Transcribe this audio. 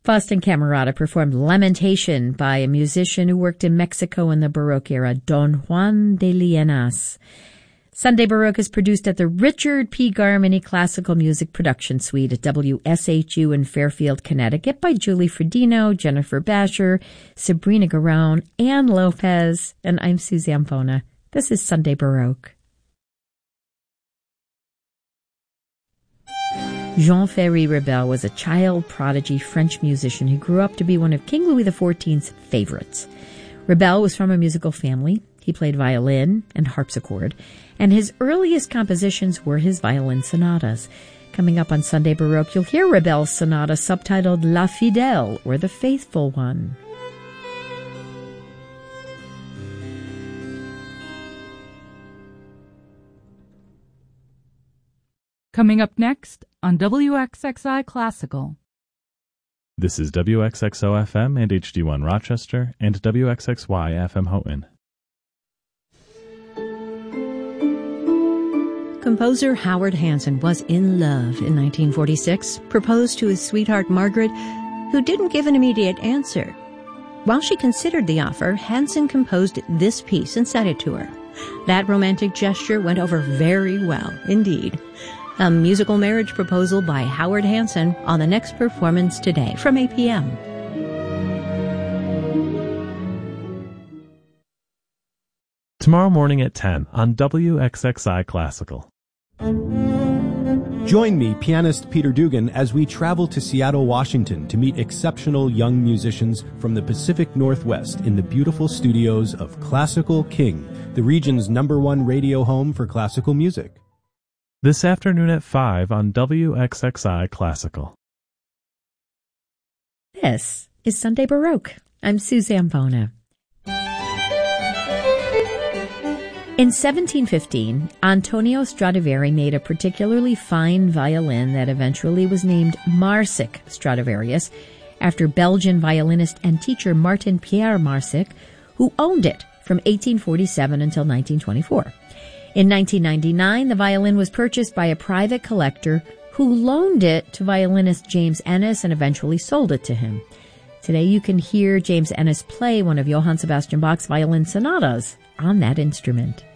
Boston Camerata performed Lamentation by a musician who worked in Mexico in the Baroque era, Don Juan de Lienas. Sunday Baroque is produced at the Richard P. Garmany Classical Music Production Suite at WSHU in Fairfield, Connecticut by Julie Fredino, Jennifer Basher, Sabrina Garone, Ann Lopez, and I'm Suzanne Bona. This is Sunday Baroque. Jean-Ferry Rebel was a child prodigy French musician who grew up to be one of King Louis XIV's favorites. Rebel was from a musical family. He played violin and harpsichord, and his earliest compositions were his violin sonatas. Coming up on Sunday Baroque, you'll hear Rebel's sonata subtitled La Fidèle, or The Faithful One. Coming up next on WXXI Classical. This is WXXO-FM and HD1 Rochester and WXXY-FM Houghton. Composer Howard Hanson was in love in 1946, proposed to his sweetheart Margaret, who didn't give an immediate answer. While she considered the offer, Hanson composed this piece and sent it to her. That romantic gesture went over very well indeed. A musical marriage proposal by Howard Hanson on the next performance today from APM. Tomorrow morning at 10 on WXXI Classical. Join me, pianist Peter Dugan, as we travel to Seattle, Washington to meet exceptional young musicians from the Pacific Northwest in the beautiful studios of Classical King, the region's #1 radio home for classical music. This afternoon at 5 on WXXI Classical. This is Sunday Baroque. I'm Suzanne Bona. In 1715, Antonio Stradivari made a particularly fine violin that eventually was named Marsic Stradivarius, after Belgian violinist and teacher Martin Pierre Marsic, who owned it from 1847 until 1924. In 1999, the violin was purchased by a private collector who loaned it to violinist James Ennis and eventually sold it to him. Today you can hear James Ennis play one of Johann Sebastian Bach's violin sonatas on that instrument.